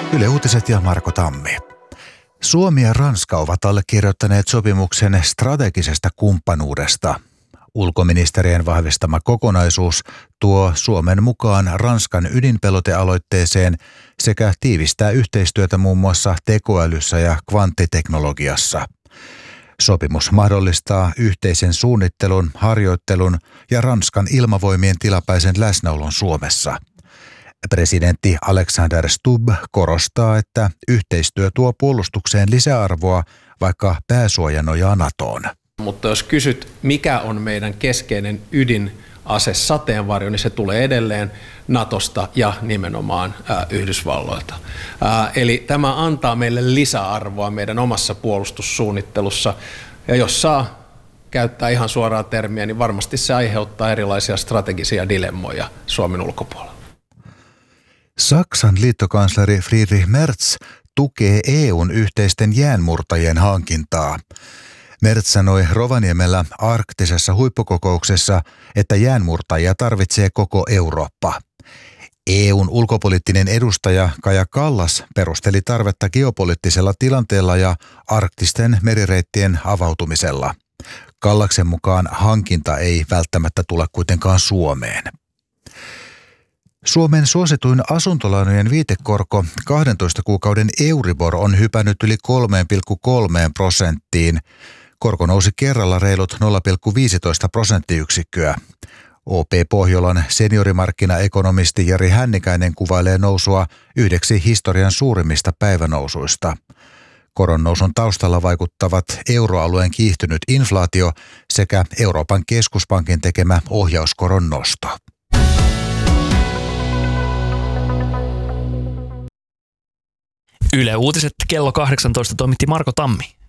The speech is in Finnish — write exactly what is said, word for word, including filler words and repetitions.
Yle Uutiset ja Marko Tammi. Suomi ja Ranska ovat allekirjoittaneet sopimuksen strategisesta kumppanuudesta. Ulkoministerien vahvistama kokonaisuus tuo Suomen mukaan Ranskan ydinpelotealoitteeseen sekä tiivistää yhteistyötä muun muassa tekoälyssä ja kvanttiteknologiassa. Sopimus mahdollistaa yhteisen suunnittelun, harjoittelun ja Ranskan ilmavoimien tilapäisen läsnäolon Suomessa. Presidentti Alexander Stubb korostaa, että yhteistyö tuo puolustukseen lisäarvoa, vaikka pääsuoja nojaa NATOon. Mutta jos kysyt, mikä on meidän keskeinen ydinase sateenvarjo, niin se tulee edelleen NATOsta ja nimenomaan ää, Yhdysvalloilta. Ää, eli tämä antaa meille lisäarvoa meidän omassa puolustussuunnittelussa, ja jos saa käyttää ihan suoraa termiä, niin varmasti se aiheuttaa erilaisia strategisia dilemmoja Suomen ulkopuolella. Saksan liittokansleri Friedrich Merz tukee E U:n yhteisten jäänmurtajien hankintaa. Merz sanoi Rovaniemellä arktisessa huippukokouksessa, että jäänmurtajia tarvitsee koko Eurooppa. E U:n ulkopoliittinen edustaja Kaja Kallas perusteli tarvetta geopoliittisella tilanteella ja arktisten merireittien avautumisella. Kallaksen mukaan hankinta ei välttämättä tule kuitenkaan Suomeen. Suomen suosituin asuntolainojen viitekorko kahdentoista kuukauden Euribor on hypännyt yli kolme pilkku kolme prosenttiin. Korko nousi kerralla reilut nolla pilkku viisitoista prosenttiyksikköä. O P Pohjolan seniorimarkkinaekonomisti Jari Hännikäinen kuvailee nousua yhdeksi historian suurimmista päivänousuista. Koronnousun taustalla vaikuttavat euroalueen kiihtynyt inflaatio sekä Euroopan keskuspankin tekemä ohjauskoron nosto. Yle Uutiset kello kahdeksantoista toimitti Marko Tammi.